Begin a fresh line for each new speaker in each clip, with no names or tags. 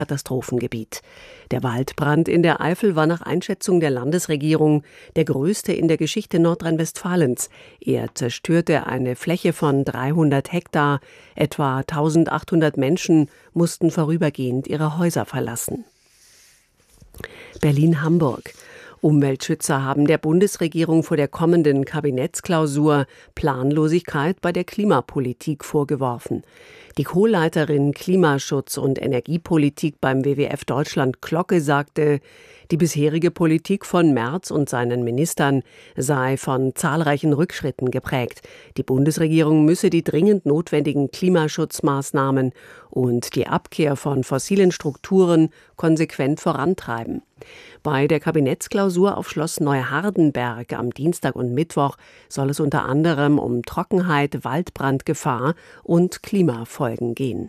Katastrophengebiet. Der Waldbrand in der Eifel war nach Einschätzung der Landesregierung der größte in der Geschichte Nordrhein-Westfalens. Er zerstörte eine Fläche von 300 Hektar. Etwa 1800 Menschen mussten vorübergehend ihre Häuser verlassen. Berlin-Hamburg. Umweltschützer haben der Bundesregierung vor der kommenden Kabinettsklausur Planlosigkeit bei der Klimapolitik vorgeworfen. Die Co-Leiterin Klimaschutz und Energiepolitik beim WWF Deutschland Glocke sagte, die bisherige Politik von Merz und seinen Ministern sei von zahlreichen Rückschritten geprägt. Die Bundesregierung müsse die dringend notwendigen Klimaschutzmaßnahmen und die Abkehr von fossilen Strukturen konsequent vorantreiben. Bei der Kabinettsklausur auf Schloss Neuhardenberg am Dienstag und Mittwoch soll es unter anderem um Trockenheit, Waldbrandgefahr und Klimafolgen gehen.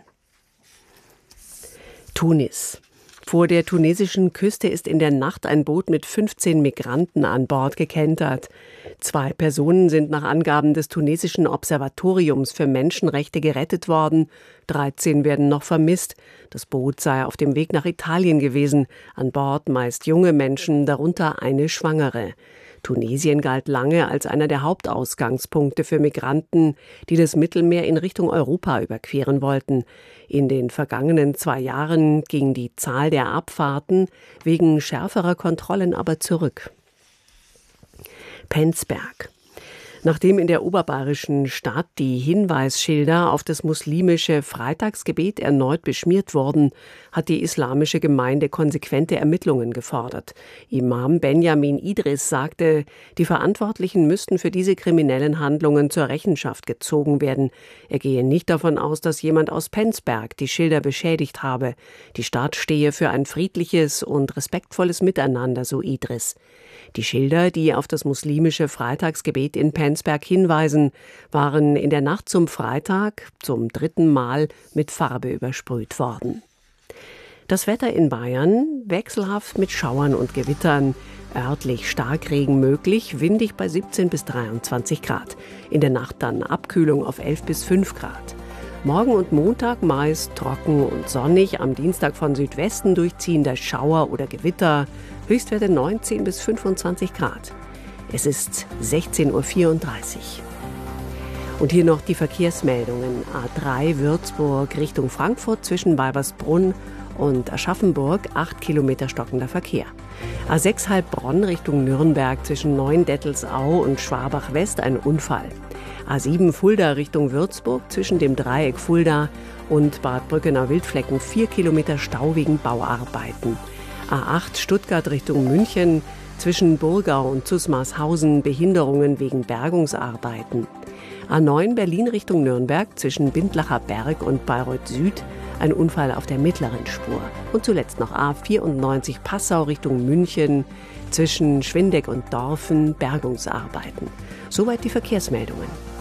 Tunis. Vor der tunesischen Küste ist in der Nacht ein Boot mit 15 Migranten an Bord gekentert. 2 Personen sind nach Angaben des tunesischen Observatoriums für Menschenrechte gerettet worden. 13 werden noch vermisst. Das Boot sei auf dem Weg nach Italien gewesen. An Bord meist junge Menschen, darunter eine Schwangere. Tunesien galt lange als einer der Hauptausgangspunkte für Migranten, die das Mittelmeer in Richtung Europa überqueren wollten. In den vergangenen 2 Jahren ging die Zahl der Abfahrten wegen schärferer Kontrollen aber zurück. Penzberg. Nachdem in der oberbayerischen Stadt die Hinweisschilder auf das muslimische Freitagsgebet erneut beschmiert wurden, hat die islamische Gemeinde konsequente Ermittlungen gefordert. Imam Benjamin Idris sagte, die Verantwortlichen müssten für diese kriminellen Handlungen zur Rechenschaft gezogen werden. Er gehe nicht davon aus, dass jemand aus Penzberg die Schilder beschädigt habe. Die Stadt stehe für ein friedliches und respektvolles Miteinander, so Idris. Die Schilder, die auf das muslimische Freitagsgebet in Penzberg hinweisen, waren in der Nacht zum Freitag zum 3. Mal mit Farbe übersprüht worden. Das Wetter in Bayern wechselhaft mit Schauern und Gewittern, örtlich Starkregen möglich, windig bei 17 bis 23 Grad. In der Nacht dann Abkühlung auf 11 bis 5 Grad. Morgen und Montag meist trocken und sonnig, am Dienstag von Südwesten durchziehender Schauer oder Gewitter, Höchstwerte 19 bis 25 Grad. Es ist 16.34 Uhr. Und hier noch die Verkehrsmeldungen. A3 Würzburg Richtung Frankfurt zwischen Weibersbrunn und Aschaffenburg 8 Kilometer stockender Verkehr. A6 Heilbronn Richtung Nürnberg zwischen Neuendettelsau und Schwabach-West ein Unfall. A7 Fulda Richtung Würzburg zwischen dem Dreieck Fulda und Bad Brückenau-Wildflecken 4 Kilometer Stau wegen Bauarbeiten. A8 Stuttgart Richtung München zwischen Burgau und Zusmarshausen Behinderungen wegen Bergungsarbeiten. A9 Berlin Richtung Nürnberg zwischen Bindlacher Berg und Bayreuth Süd ein Unfall auf der mittleren Spur. Und zuletzt noch A94 Passau Richtung München zwischen Schwindeck und Dorfen Bergungsarbeiten. Soweit die Verkehrsmeldungen.